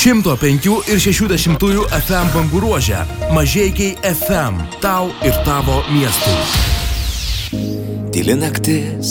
105,6 FM bangų ruože. Mažeikiai FM. Tau ir tavo miestui. Tyli naktis,